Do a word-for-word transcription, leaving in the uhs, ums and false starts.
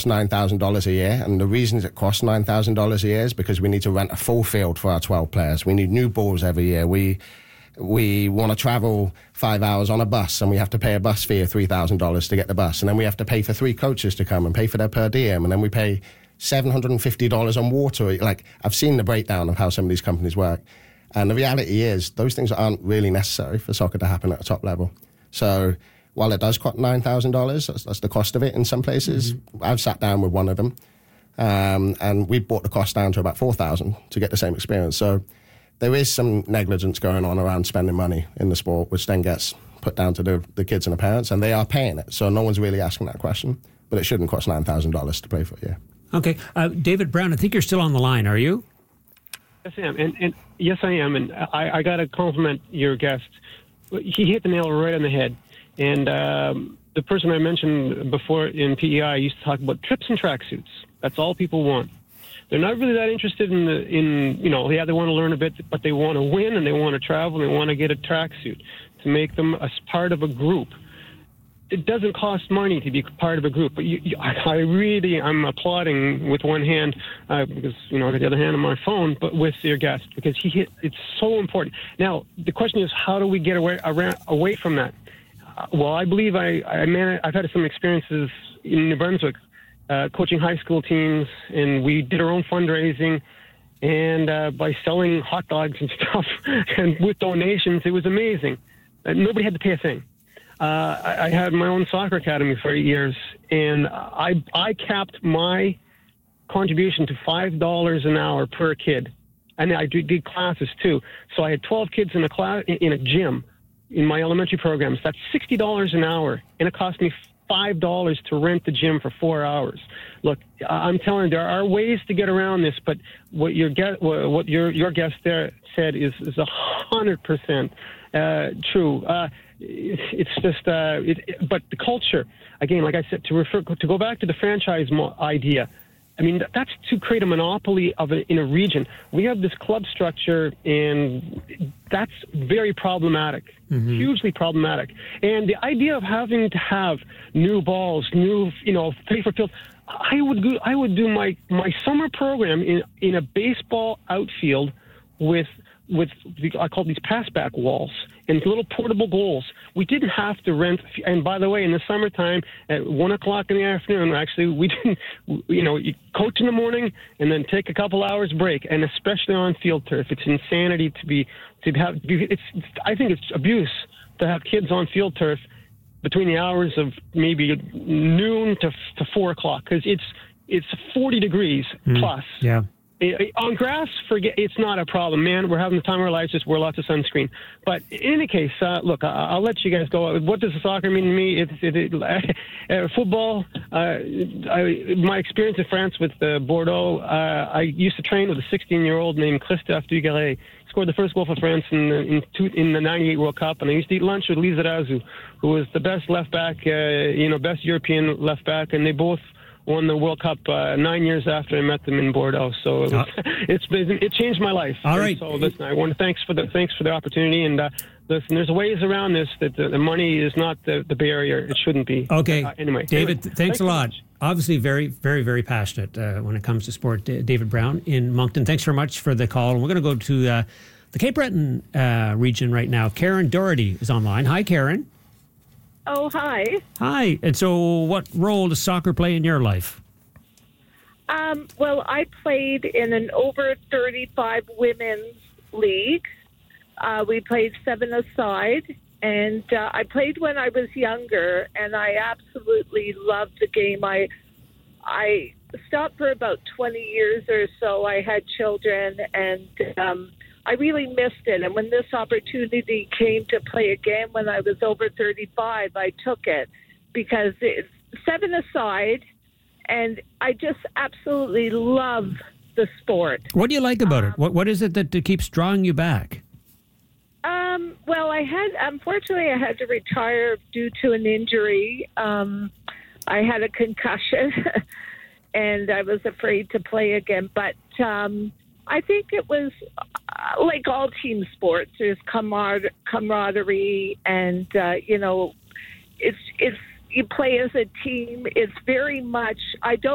costs nine thousand dollars a year, and the reasons it costs nine thousand dollars a year is because we need to rent a full field for our twelve players. We need new balls every year. We we want to travel five hours on a bus, and we have to pay a bus fee of three thousand dollars to get the bus, and then we have to pay for three coaches to come and pay for their per diem, and then we pay seven hundred fifty dollars on water. Like, I've seen the breakdown of how some of these companies work, and the reality is those things aren't really necessary for soccer to happen at a top level. So while it does cost nine thousand dollars, that's, that's the cost of it in some places. Mm-hmm. I've sat down with one of them, um, and we brought the cost down to about four thousand dollars to get the same experience. So there is some negligence going on around spending money in the sport, which then gets put down to the, the kids and the parents, and they are paying it. So no one's really asking that question, but it shouldn't cost nine thousand dollars to play for a year. Okay. Uh, David Brown, I think you're still on the line, are you? Yes, I am. And, and yes, I am. And I, I got to compliment your guest. He hit the nail right on the head. And um, the person I mentioned before in P E I used to talk about trips and tracksuits. That's all people want. They're not really that interested in, the, in you know, yeah, they want to learn a bit, but they want to win and they want to travel and they want to get a tracksuit to make them a part of a group. It doesn't cost money to be part of a group, but you, you, I really, I'm applauding with one hand uh, because, you know, I got the other hand on my phone, but with your guest, because he hit, it's so important. Now, the question is, how do we get away, around, away from that? Uh, well, I believe I, I man, I've had some experiences in New Brunswick uh, coaching high school teams, and we did our own fundraising, and uh, by selling hot dogs and stuff, and with donations, it was amazing. Uh, nobody had to pay a thing. Uh, I, I had my own soccer academy for eight years, and I I capped my contribution to five dollars an hour per kid, and I did, did classes too. So I had twelve kids in a class in a gym in my elementary programs. That's sixty dollars an hour, and it cost me five dollars to rent the gym for four hours. Look, I'm telling you, there are ways to get around this, but what your guest, what your your guest there said is is a hundred percent true. Uh, it's just, uh, it, but the culture, again, like I said, to refer to go back to the franchise mo- idea. I mean, that's to create a monopoly of it in a region. We have this club structure, and that's very problematic, mm-hmm. hugely problematic. And the idea of having to have new balls, new, you know, pay for field. I would do, I would do my, my summer program in in a baseball outfield with with the, I call these passback walls and little portable goals. We didn't have to rent. And by the way, in the summertime at one o'clock in the afternoon, actually, we didn't, you know, you coach in the morning and then take a couple hours break, and especially on field turf. It's insanity to be, to have, it's, I think it's abuse to have kids on field turf between the hours of maybe noon to, to four o'clock, because it's, it's forty degrees mm, plus. Yeah. On grass, forget it's not a problem, man. We're having the time of our lives. Just wear lots of sunscreen. But in any case, uh, look, I, I'll let you guys go. What does soccer mean to me? It's it, it, uh, football. Uh, I, my experience in France with uh, Bordeaux. Uh, I used to train with a sixteen-year-old named Christophe Dugaret. Scored the first goal for France in the, in, two, in the ninety-eight World Cup, and I used to eat lunch with Lizarazu, who was the best left back, uh, you know, best European left back, and they both won the World Cup uh, nine years after I met them in Bordeaux. So it, was, uh, it's been, it changed my life. All and right. So listen, I want to thanks for the thanks for the opportunity. And uh, listen, there's ways around this that the, the money is not the, the barrier. It shouldn't be. Okay. Uh, anyway, David, anyway, thanks, thanks a lot. So Obviously, very, very, very passionate uh, when it comes to sport. D- David Brown in Moncton. Thanks very much for the call. And we're going to go to uh, the Cape Breton uh, region right now. Karen Doherty is online. Hi, Karen. Oh, hi. Hi. And so, what role does soccer play in your life? Um, well, I played in an over thirty-five women's league. Uh, we played seven-a-side, and uh, I played when I was younger, and I absolutely loved the game. I I stopped for about twenty years or so. I had children, and um, I really missed it. And when this opportunity came to play again when I was over thirty-five, I took it because it's seven-a-side. And I just absolutely love the sport. What do you like about um, it? What What is it that, that keeps drawing you back? Um, well, I had, unfortunately, I had to retire due to an injury. Um, I had a concussion, and I was afraid to play again. But um, I think it was, uh, like all team sports, there's camar- camaraderie, and, uh, you know, it's it's, you play as a team. It's very much, I don't